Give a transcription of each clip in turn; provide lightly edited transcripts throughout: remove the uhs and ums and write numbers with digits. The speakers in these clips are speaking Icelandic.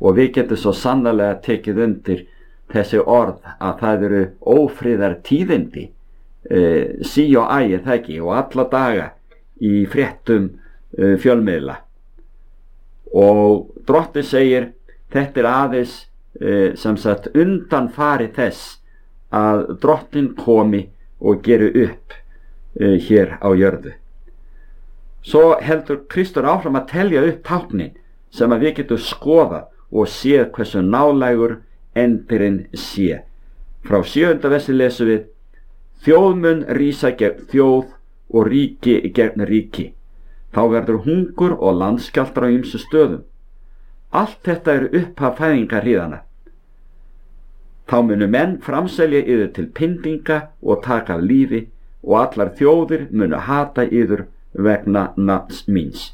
og við getum svo sannarlega tekið undir þessi orð að það eru ófriðar tíðindi sí og æ, það ekki, og alla daga í fréttum fjölmiðla. Og Drottinn segir þetta aðeins sem sagt undanfari þess að Drottinn komi og geri upp hér á jörðu. Svo heldur Kristur áfram að telja upp táknin sem að við getum skoðað og séð hversu nálægur endirinn sé. Frá 7. versi lesum við: þjóð mun rísa gegn þjóð og ríki gegn ríki. Þá verður hungur og landskjálftar á ýmsum stöðum. Allt þetta eru upphaf fæðingarhríðanna. Þá munu menn framselja yður til pyndinga og taka af lífi, og allar þjóðir munu hata yður vegna nafns míns.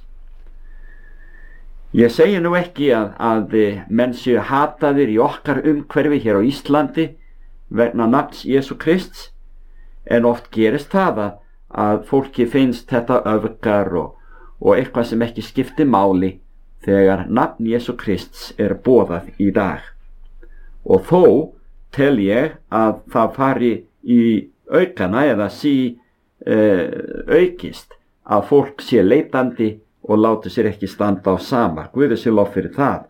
Ég segi nú ekki að menn séu hataðir í okkar umhverfi hér á Íslandi vegna nafns Jesú Krists, en oft gerist það að fólki finnst þetta öfgar og eitthvað sem ekki skiptir máli þegar nafn Jesú Krists boðað í dag. Og þó tel ég að það fari í aukana eða aukist að fólk sé leitandi og láti sér ekki standa á sama. Guði sé lof fyrir það.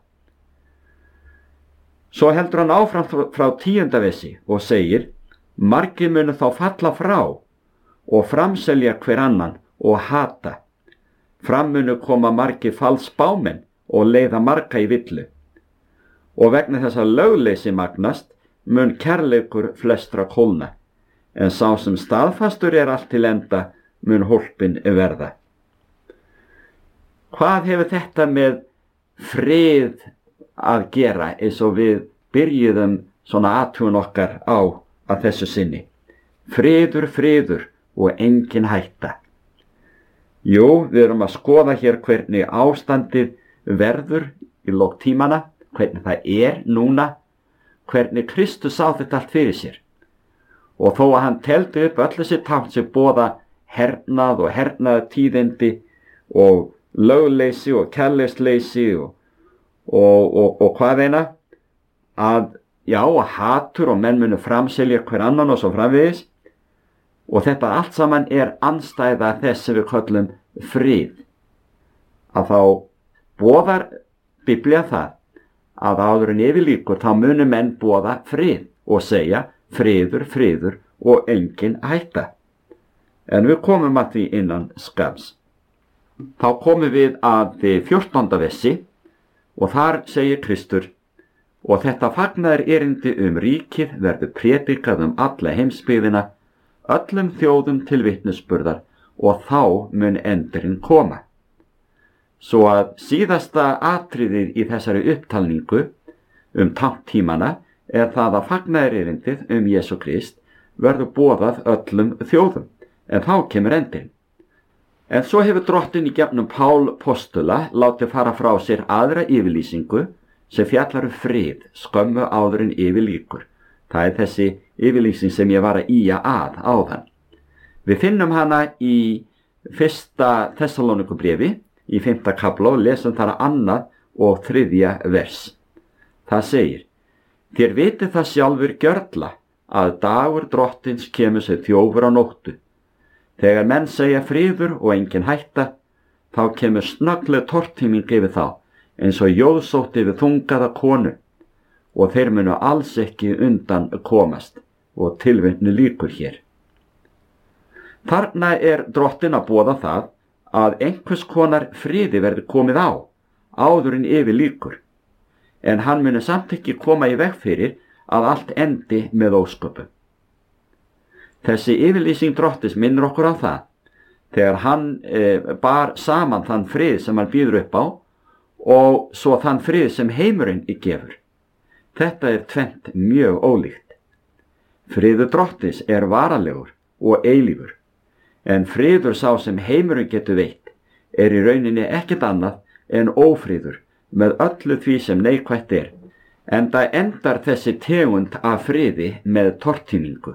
Svo heldur hann áfram frá 10. versi og segir: margir munu þá falla frá og framselja hver annan og hata. Fram munu koma margir falsspámenn og leiða marga í villu. Og vegna þess að lögleysi magnast mun kærleikur flestra kólna, en sá sem staðfastur allt til enda mun hólpinn verða. Hvað hefur þetta með frið að gera, eins og við byrjuðum svona athugun okkar á að þessu sinni? Friður, friður og engin hætta. Jú, við erum að skoða hér hvernig ástandið verður í lok tímana, hvernig það núna, hvernig Kristus sá þetta allt fyrir sér. Og þó að hann teldi upp öll þessi tákn sem boða hernað og hernaðartíðindi og lögleysi og kærleiksleysi og hvað eina, að hatur og menn munu framselja hver annan og svo framvegis, og þetta allt saman andstæða þess sem við köllum frið. Að þá boðar Biblía það að áður en yfir lýkur þá munu menn boða frið og segja friður, friður og engin hætta. En við komum að því innan skamms. Þá komum við að 14. versi og þar segir Kristur: og þetta fagnaðar erindi ríkið verður prédikað alla heimsbyggðina, öllum þjóðum til vitnisburðar, og þá mun endurinn koma. Svo að síðasta atriðið í þessari upptalningu tákntímana það að fagnaðar erindið Jesú Krist verður boðað öllum þjóðum, en þá kemur endurinn. En svo hefur Drottinn í gegnum Pál postula látið fara frá sér aðra yfirlýsingu sem fjallar frið skömmu áður en yfir lýkur. Það þessi yfirlýsing sem ég var að ýja að áðan. Við finnum hana í 1. Þessaloníkubréfi í 5. kafla og lesum þar 2. og 3. vers. Það segir: þér vitið það sjálfur gjörla að dagur Drottins kemur sem þjófur á nóttu. Þegar menn segja friður og engin hætta, þá kemur snöggleg tortíming yfir þá, eins og jóðsótt yfir þungaða konu, og þeir munu alls ekki undan komast. Og tilvitnun lýkur hér. Þarna Drottinn að boða það að einhvers konar friði verður komið á, áður en yfir lýkur, en hann muni samt ekki koma í veg fyrir að allt endi með ósköpum. Þessi yfirlýsing Drottins minnir okkur á það, þegar hann bar saman þann frið sem hann býður upp á og svo þann frið sem heimurinn gefur. Þetta tvennt mjög ólíkt. Friður Drottins varanlegur og eilífur, en friður sá sem heimurinn getur veitt í rauninni ekkert annað en ófriður með öllu því sem neikvætt enda endar þessi tegund af friði með tortímingu.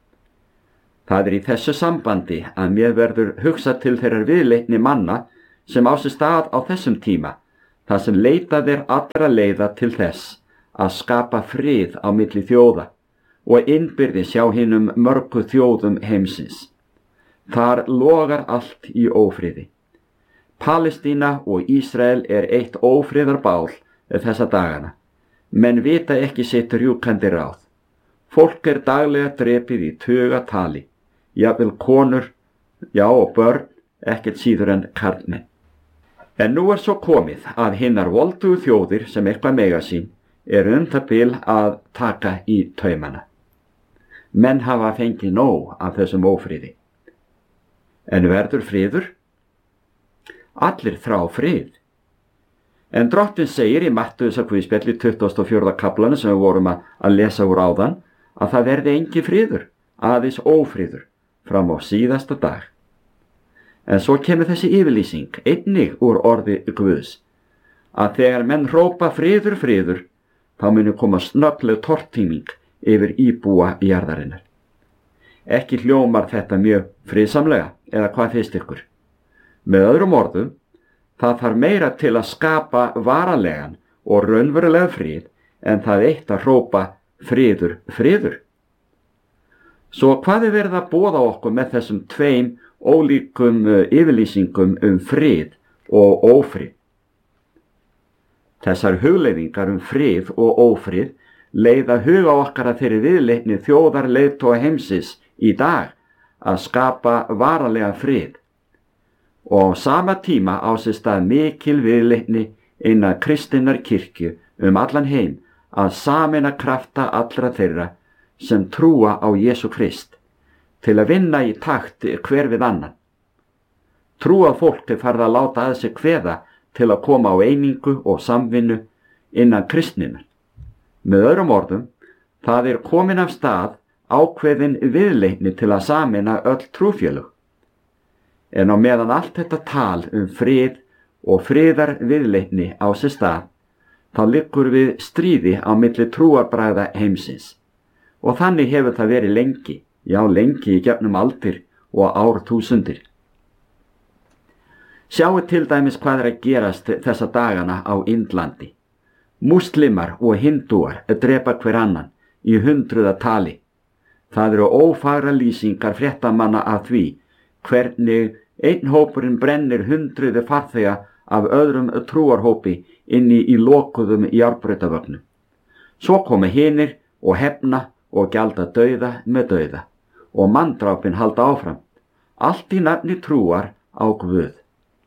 Það í þessu sambandi að mér verður hugsað til þeirrar viðleitni manna sem á sér stað á þessum tíma, þar sem leitað allra leiða til þess að skapa frið á milli þjóða og innbyrðis hjá hinum mörgu þjóðum heimsins. Þar logar allt í ófriði. Palestína og Ísrael eitt ófriðarbál þessa dagana. Menn vita ekki sitt rjúkandi ráð. Fólk daglega drepið í tugatali, jafnvel konur, já og börn, ekkert síður en karlmenn. En nú svo komið að hinnar voldugu þjóðir sem eitthvað mega sín það bil að taka í taumana. Menn hafa fengið nóg af þessum ófriði. En verður friður? Allir þrá frið. En Drottinn segir í Mattheusarguðspjalli 24. kaflanum sem við vorum að lesa úr áðan að það verði engin friður, aðeins ófriður, fram á síðasta dag. En svo kemur þessi yfirlýsing einnig úr orði Guðs, að þegar menn hrópa friður, friður, þá muni koma snöggleg tortíming yfir íbúa jarðarinnar. Ekki hljómar þetta mjög friðsamlega, eða hvað finnst ykkur? Með öðrum orðum, það þarf meira til að skapa varanlegan og raunverulega frið en það eitt að hrópa friður, friður. Svo hvað verið að boða okkur með þessum tveim ólíkum yfirlýsingum frið og ófrið? Þessar hugleiðingar frið og ófrið leiða huga okkar að þeirri viðleitni þjóðar leiðtoga heimsins í dag að skapa varanlega frið. Og á sama tíma á sér stað mikil viðleitni innan kristinnar kirkju allan heim að sameina krafta allra þeirra sem trúa á Jesú Krist til að vinna í takt hver við annan. Trúað fólk farið að láta að sig kveða til að koma á einingu og samvinnu innan kristninnar. Með öðrum orðum, það komin af stað ákveðin viðleitni til að sameina öll trúfélög. En á meðan allt þetta tal frið og friðar viðleitni á sér stað, þá liggur við stríði á milli trúarbragða heimsins. Og þannig hefur það verið lengi, já lengi í gegnum aldir og árþúsundir. Sjáu til dæmis hvað að gerast þessa dagana á Indlandi. Múslimar og hindúar drepa hver annan í hundruðatali. Það ófagra lýsingar fréttamanna af því hvernig einn hópurinn brennir hundruði farþega af öðrum trúarhópi inni í lokuðum járnbrautarvögnum. Svo komu hinir og hefna og gjalda dauða með dauða og manndrápin halda áfram. Allt í nafni trúar á Guð.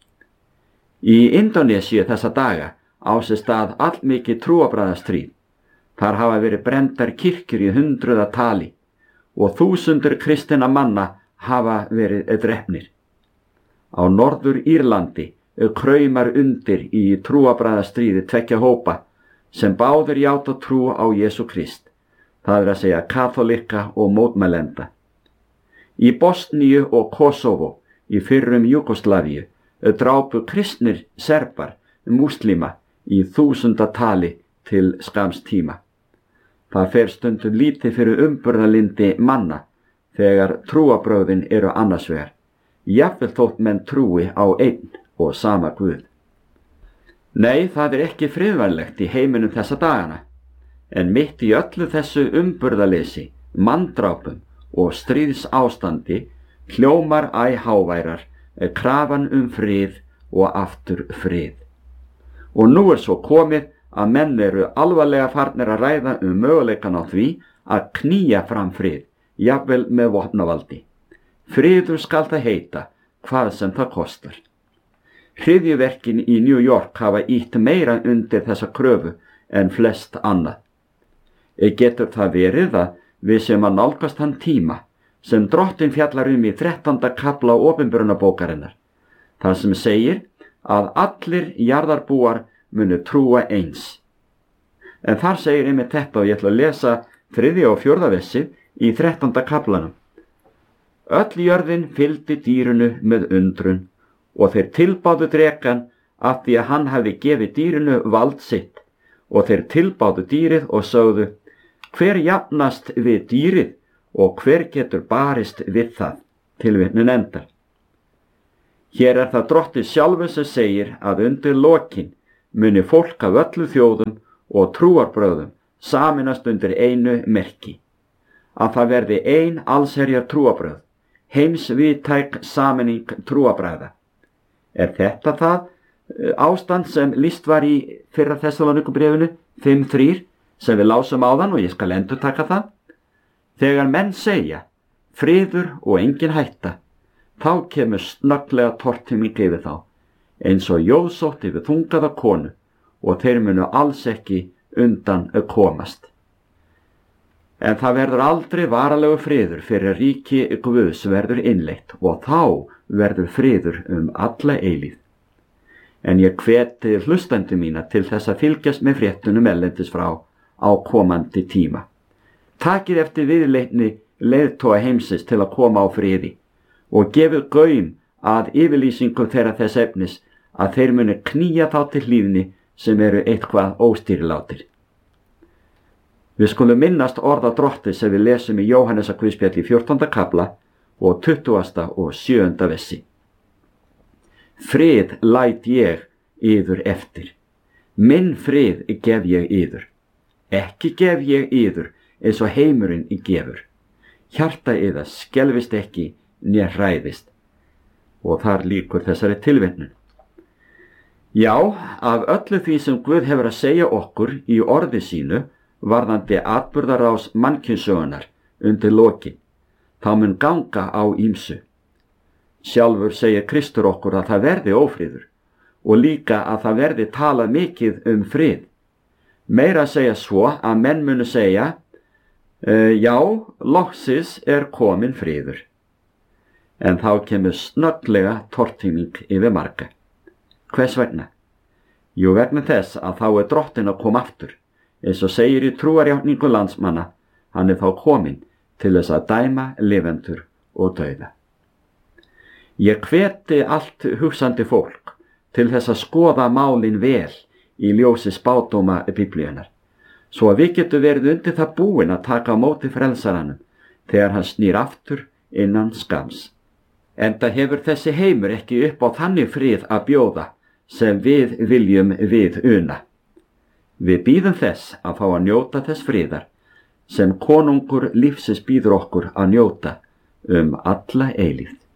Í Indónesíu þessa daga á sér stað allmikið trúarbragðastríð. Þar hafa verið brenndar kirkjur í hundruðatali og þúsundir kristinna manna hafa verið drepnir. Á Norður Írlandi kraumar undir í trúarbragðastríði tveggja hópa sem báðir játa trú á Jesú Krist. Það að segja katholika og mótmælenda. Í Bosníu og Kosovo í fyrrum Júgóslavíu drápu kristnir serbar múslima í þúsundatali til skams tíma. Það fer stundum lítið fyrir umburðarlyndi manna þegar trúarbrögðin annars vegar, jafnvel þótt menn trúi á einn og sama Guð. Nei, það ekki friðvænlegt í heiminum þessa dagana, en mitt í öllu þessu umburðarleysi, manndrápum og stríðsástandi hljómar æ háværar krafan frið og aftur frið. Og nú svo komið að menn alvarlega farnir að ræða möguleikan á því að knýja fram frið, jafnvel með vopnavaldi. Friður skal það heita, hvað sem það kostar. Hryðjuverkin í New York hafa ýtt meira undir þessa kröfu en flest annað. Getur það verið að við sem að nálgast hann tíma sem Drottinn fjallar í 13. kafla opinberunarbókarinnar, þar sem segir að allir jarðarbúar munu trúa eins. En þar segir einmitt þetta, og ég ætla að lesa 3. og 4. versið í 13. kaflanum. Öll jörðin fylgdi dýrinu með undrun og þeir tilbáðu drekann af því að hann hefði gefið dýrinu vald sitt, og þeir tilbáðu dýrið og sögðu: hver jafnast við dýrið og hver getur barist við það? Tilvitnun endar. Hér það Drottinn sjálfur sem segir að undir lokin muni fólk af öllu þjóðum og trúarbrögðum sameinast undir einu merki, að það verði ein allsherjar trúarbrögð, heimsvíðtæk sameining trúarbragða. Er þetta það ástand sem lýst var í fyrra Þessalónikubréfinu 5:3 sem við lásum áðan, og ég skal endurtaka það? Þegar menn segja friður og engin hætta, þá kemur snögglega tortíming yfir þá, eins og jóðsótt yfir þungaða konu, og þeir munu alls ekki undan komast. En það verður aldrei varalegu friður fyrir ríki Guðs verður innleitt, og þá verður friður alla eilíð. En ég hveti hlustandi mína til þess að fylgjast með fréttunum erlendis frá á komandi tíma. Takið eftir viðleitni leiðtoga heimsins til að koma á friði og gefið gaum að yfirlýsingu þeirra þess efnis að þeir muni knýja þá til hlýðni sem eru eitthvað óstýrilátir. Við skulum minnast orða Drottins sem við lesum í Jóhannesar guðspjalli 14. kafla og 20. og 7. versi. Frið læt ég yður eftir, minn frið gef ég yður. Ekki gef ég yður eins og heimurinn gefur. Hjarta yðar skelfist ekki né hræðist. Og þar lýkur þessari tilvitnun. Já, af öllu því sem Guð hefur að segja okkur í orði sínu varðandi atburðarás mannkynssögunnar undir lokin, þá mun ganga á ýmsu. Sjálfur segir Kristur okkur að það verði ófriður og líka að það verði talað mikið frið. Meira að segja svo að menn munu segja, já, loksins komin friður. En þá kemur snögglega tortíming yfir marga. Hvers vegna? Jú, vegna þess að þá Drottinn að koma aftur, eins og segir í trúarjátningu landsmanna, hann þá kominn til þess að dæma lifendur og dauða. Ég hveti allt hugsandi fólk til þess að skoða málin vel í ljósi spádóma Biblíunnar, svo að við getum verið undir það búin að taka á móti frelsaranum þegar hann snýr aftur innan skams. Enda hefur þessi heimur ekki upp á þannig frið að bjóða sem við viljum við una. Við bíðum þess að fá að njóta þess friðar sem konungur lífsins býður okkur að njóta alla eilífð.